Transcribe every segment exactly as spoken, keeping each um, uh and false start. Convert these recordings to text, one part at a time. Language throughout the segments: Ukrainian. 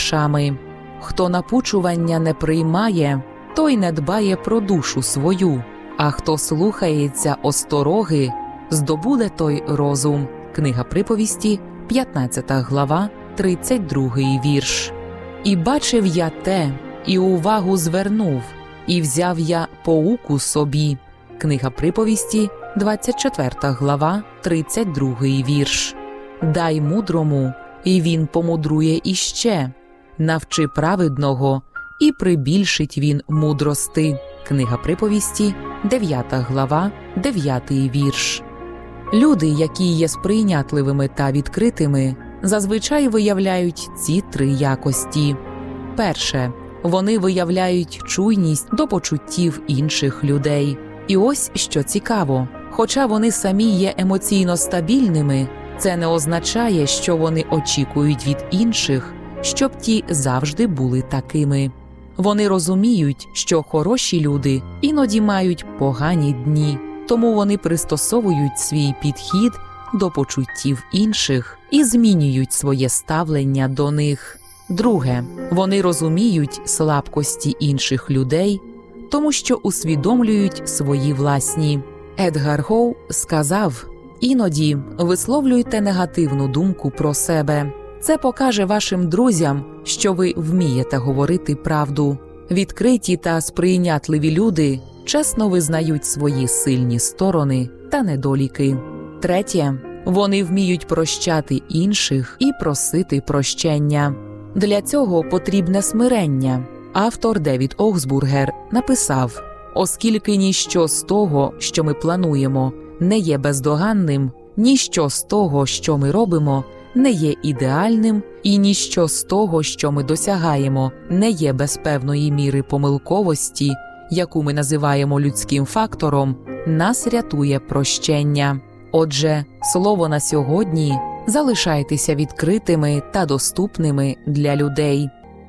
віршами. Хто напучування не приймає, той не дбає про душу свою, а хто слухається остороги, здобуде той розум. Книга Приповісті, п'ятнадцята глава, тридцять другий вірш. І бачив я те, і увагу звернув, і взяв я поуку собі. Книга Приповісті, двадцять четверта глава, тридцять другий вірш. Дай мудрому, і він помудрує іще. Навчи праведного, і прибільшить він мудрости. Книга Приповісті, дев'ята глава, дев'ятий вірш. Люди, які є сприйнятливими та відкритими, зазвичай виявляють ці три якості. Перше. Вони виявляють чуйність до почуттів інших людей. І ось що цікаво. Хоча вони самі є емоційно стабільними, це не означає, що вони очікують від інших, щоб ті завжди були такими. Вони розуміють, що хороші люди іноді мають погані дні, тому вони пристосовують свій підхід до почуттів інших і змінюють своє ставлення до них. Друге, вони розуміють слабкості інших людей, тому що усвідомлюють свої власні. Едгар Гоу сказав: «Іноді висловлюйте негативну думку про себе. Це покаже вашим друзям, що ви вмієте говорити правду». Відкриті та сприйнятливі люди чесно визнають свої сильні сторони та недоліки. Третє. Вони вміють прощати інших і просити прощення. Для цього потрібне смирення. Автор Девід Охсбургер написав: «Оскільки ніщо з того, що ми плануємо, не є бездоганним, ніщо з того, що ми робимо, не є ідеальним, і ніщо з того, що ми досягаємо, не є без певної міри помилковості, яку ми називаємо людським фактором, нас рятує прощення». Отже, слово на сьогодні – залишайтеся відкритими та доступними для людей.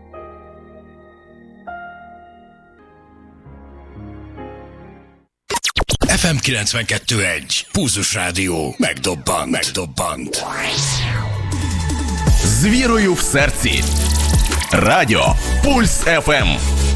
еф ем kilencvenkettő egy. Pulzus Rádió. Megdobbant. Megdobbant. З вірою в серці. Радіо Пульс еф ем.